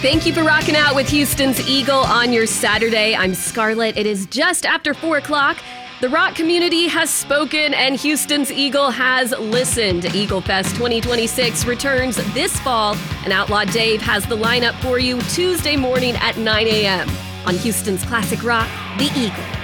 Thank you for rocking out with Houston's Eagle on your Saturday. I'm Scarlett. It is just after 4 o'clock. The rock community has spoken and Houston's Eagle has listened. Eagle Fest 2026 returns this fall, and Outlaw Dave has the lineup for you Tuesday morning at 9 a.m. on Houston's classic rock, The Eagle.